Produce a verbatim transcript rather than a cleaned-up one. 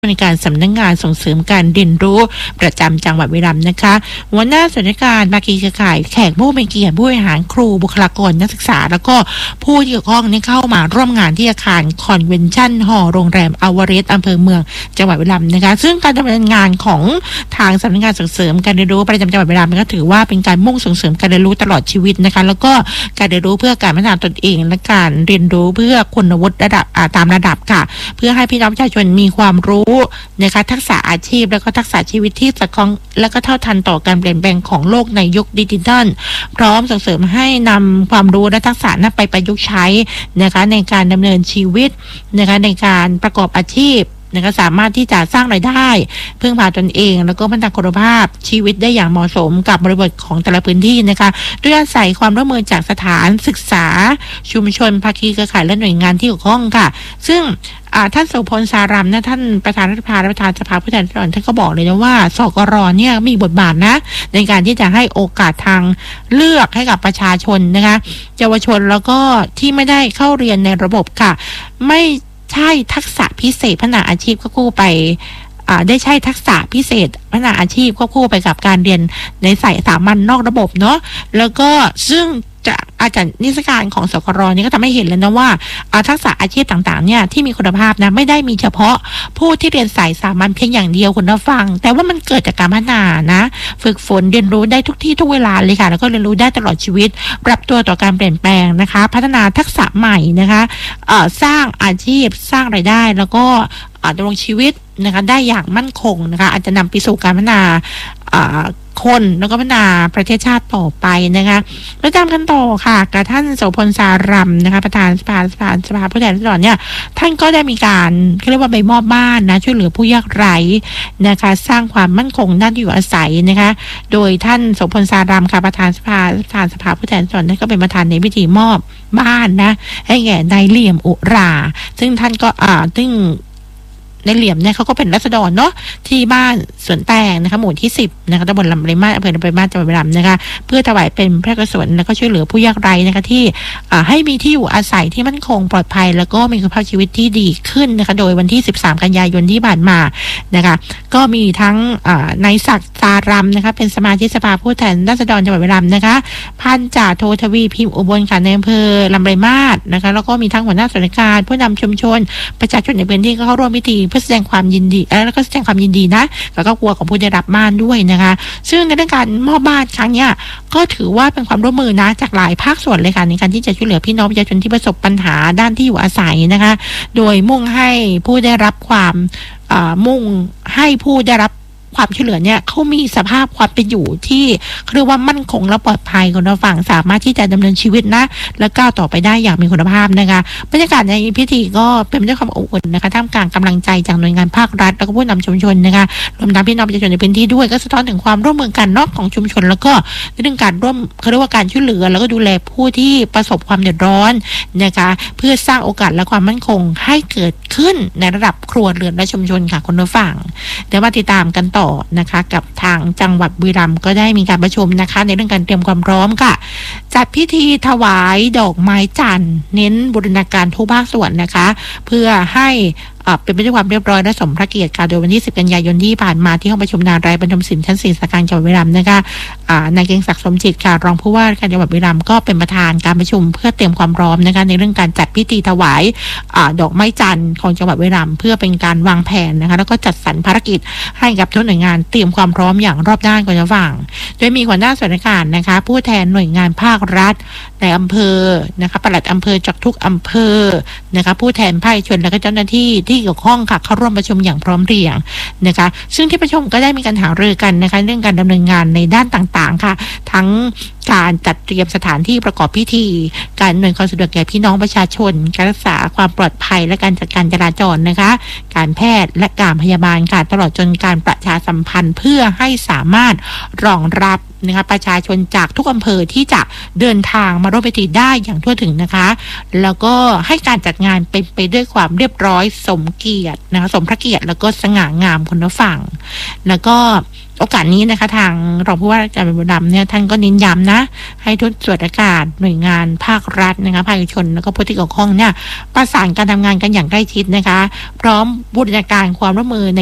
ในการสำนักงานส่งเสริมการเรียนรู้ประจำจังหวัดบุรีรัมย์นะคะหัวหน้าส่วนราชการภาคีเครือข่ายแขกผู้มีเกียรติผู้บริหารครูบุคลากรนักศึกษาแล้วก็ผู้ที่เกี่ยวข้องนี่เข้ามาร่วมงานที่อาคารคอนเวนชั่นฮอลล์โรงแรมอวาเรสอำเภอเมืองจังหวัดบุรีรัมย์นะคะซึ่งการดำเนินงานของทางสำนักงานส่งเสริมการเรียนรู้ประจำจังหวัดบุรีรัมย์ก็ถือว่าเป็นการมุ่งส่งเสริมการเรียนรู้ตลอดชีวิตนะคะแล้วก็การเรียนรู้เพื่อการพัฒนาตนเองและการเรียนรู้เพื่อคุณวุฒิระดับตามระดับค่ะเพื่อให้พี่น้องประชาชนมีความรู้นะคะทักษะอาชีพแล้วก็ทักษะชีวิตที่สอดคล้องและก็เท่าทันต่อการเปลี่ยนแปลงของโลกในยุคดิจิทัลพร้อมส่งเสริมให้นำความรู้และทักษะนั้นไปประยุกต์ใช้นะคะในการดำเนินชีวิตนะคะในการประกอบอาชีพนะคะสามารถที่จะสร้างรายได้พึ่งพาตนเองแล้วก็พัฒนาคุณภาพชีวิตได้อย่างเหมาะสมกับบริบทของแต่ละพื้นที่นะคะด้วยอาศัยความร่วมมือจากสถานศึกษาชุมชนภาคีเครือข่ายและหน่วยงานที่เกี่ยวข้องค่ะซึ่งท่านโสพลสารัมนะท่านประธานรัฐสภาและประธานสภาผู้แทนราษฎรท่านก็บอกเลยนะว่าสกรเนี่ยมีบทบาทนะในการที่จะให้โอกาสทางเลือกให้กับประชาชนนะคะเยาวชนแล้วก็ที่ไม่ได้เข้าเรียนในระบบค่ะไม่ใช่ทักษะพิเศษพัฒนาอาชีพก็คู่ไปได้ใช้ทักษะพิเศษพัฒนาอาชีพควบคู่ไปกับการเรียนในสายสามัญนอกระบบเนาะแล้วก็ซึ่งจากอาจารย์นิสการของสกรนี่ก็ทำให้เห็นแล้วนะว่าทักษะอาชีพต่างๆเนี่ยที่มีคุณภาพนะไม่ได้มีเฉพาะผู้ที่เรียนสายสามัญเพียงอย่างเดียวคุณผู้ฟังแต่ว่ามันเกิดจากการพัฒนานะฝึกฝนเรียนรู้ได้ทุกที่ทุกเวลาเลยค่ะแล้วก็เรียนรู้ได้ตลอดชีวิตปรับตัวต่อการเปลี่ยนแปลงนะคะพัฒนาทักษะใหม่นะคะสร้างอาชีพสร้างรายได้แล้วก็ดำรงชีวิตนะคะได้อย่างมั่นคงนะคะอาจจะนำไปสู่การพัฒนาคนแล้วก็พัฒนาประเทศชาติต่อไปนะคะแล้วตามกันต่อค่ะกับท่านโสพลสารัมนะคะประธานสภาสภาสภาผู้แทนราษฎรเนี่ยท่านก็ได้มีการเขาเรียกว่าใบมอบบ้านนะช่วยเหลือผู้ยากไร้นะคะสร้างความมั่นคงด้านอยู่อาศัยนะคะโดยท่านโสพลสารัมค่ะประธานสภาประธานสภาผู้แทนราษฎรท่านก็เป็นประธานในพิธีมอบบ้านนะให้แก่นายเหลี่ยมอุราซึ่งท่านก็อ่าซึ่งในเหลี่ยมเนี่ยเขาก็เป็นรัษฎรเนาะที่บ้านสวนแตงนะคะหมู่ที่สิบนะคะตำบลลำปริมาศอำเภอลำปริมาศจังหวัดบุรีรัมย์นะคะเพื่อถวายเป็นพระกุศลแล้วก็ช่วยเหลือผู้ยากไร้นะคะที่ให้มีที่อยู่อาศัยที่มั่นคงปลอดภัยแล้วก็มีคุณภาพชีวิตที่ดีขึ้นนะคะโดยวันที่สิบสามกันยายนที่ผ่านมานะคะก็มีทั้งนายศักดิ์สารัมนะคะเป็นสมาชิกสภาผู้แทนราษฎรจังหวัดบุรีรัมย์นะคะพันจ่าโททวีพิมพ์อุบลค่ะในอำเภอลำปริมาศนะคะแล้วก็มีทั้งหัวหน้าส่วนราชการผู้นำชุมชนประชาชนในพื้นที่ก็เข้าร่วมพิธีเพื่อแสดงความยินดีแล้วก็แสดงความยินดีนะแล้วก็กลัวของผู้ได้รับบ้านด้วยนะคะซึ่งในเรื่องการมอบบ้านครั้งนี้ก็ถือว่าเป็นความร่วมมือนะจากหลายภาคส่วนเลยค่ะในการที่จะช่วยเหลือพี่น้องประชาชนที่ประสบปัญหาด้านที่อยู่อาศัยนะคะโดยมุ่งให้ผู้ได้รับความมุ่งให้ผู้ได้รับความช่วยเหลือเนี่ยเขามีสภาพความเป็นอยู่ที่เรียกว่ามั่นคงและปลอดภัยคนเราฝั่งสามารถที่จะดำเนินชีวิตนะและก้าวต่อไปได้อย่างมีคุณภาพนะคะบรรยากาศในพิธีก็เป็นไปด้วยความอบอุ่นนะคะท่ามกลางกำลังใจจากหน่วยงานภาครัฐแล้วก็ผู้นำชุมชนนะคะรวมทั้งพี่น้องประชาชนในพื้นที่ด้วยก็สะท้อนถึงความร่วมมือกันนอกของชุมชนแล้วก็ในเรื่องการร่วมเขาเรียกว่าการช่วยเหลือแล้วก็ดูแลผู้ที่ประสบความเดือดร้อนนะคะเพื่อสร้างโอกาสและความมั่นคงให้เกิดขึ้นในระดับครัวเรือนและชุมชนค่ะคนเราฝั่งเดี๋ยวมาติดตามกันต่อนะคะกับทางจังหวัดบุรีรัมย์ก็ได้มีการประชุมนะคะในเรื่องการเตรียมความพร้อมค่ะจัดพิธีถวายดอกไม้จันทร์เน้นบูรณาการทุกภาคส่วนนะคะเพื่อให้เป็นไปด้วยความเรียบร้อยและสมพระเกียรติค่ะโดยวันที่สิบกันยายนที่ผ่านมาที่ห้องประชุมนารายบรรทมศิลป์ชั้นสี่สาขาจังหวัดบุรีรัมย์นะคะนายเกรียงศักดิ์สมจิตค่ะรองผู้ว่าการจังหวัดบุรีรัมย์ก็เป็นประธานการประชุมเพื่อเตรียมความพร้อมนะคะในเรื่องการจัดพิธีถวายดอกไม้จันทร์ของจังหวัดบุรีรัมย์เพื่อเป็นการวางแผนนะคะแล้วก็จัดสรรภารกิจให้กับทุกหน่วยงานเตรียมความพร้อมอย่างรอบด้านก่อนจะฟังโดยมีหัวหน้าส่วนราชการนะคะผู้แทนหน่วยงานภาครัฐในอำเภอนะคะปลัดอำเภอจากทุกอำเภอนะคะผู้แทนภาคเอกชนและก็เจ้าหน้าที่ที่เกี่ยวข้องค่ะเข้าร่วมประชุมอย่างพร้อมเพรียงนะคะซึ่งที่ประชุมก็ได้มีการหารือกันนะคะเรื่องการดำเนินงานในด้านต่างๆค่ะทั้งการจัดเตรียมสถานที่ประกอบพิธีการอำนวยความสะดวกแก่พี่น้องประชาชนการรักษาความปลอดภัยและการจัดการจราจรนะคะการแพทย์และการพยาบาลค่ะตลอดจนการประชาสัมพันธ์เพื่อให้สามารถรองรับนะคะประชาชนจากทุกอำเภอที่จะเดินทางมาร่วมพิธีได้อย่างทั่วถึงนะคะแล้วก็ให้การจัดงานเป็นไปด้วยความเรียบร้อยสมเกียรตินะคะสมพระเกียรติแล้วก็สง่างามคุณผู้ฟังแล้วก็โอกาสนี้นะคะทางรองผู้ว่าราชการจังหวัดบุรีรัมย์เนี่ยท่านก็เน้นย้ำนะให้ทุกส่วนราชการหน่วยงานภาครัฐนะคะภาคเอกชนแล้วก็ผู้ที่เกี่ยวข้องเนี่ยประสานการทำงานกันอย่างใกล้ชิดนะคะพร้อมบูรณาการความร่วมมือใน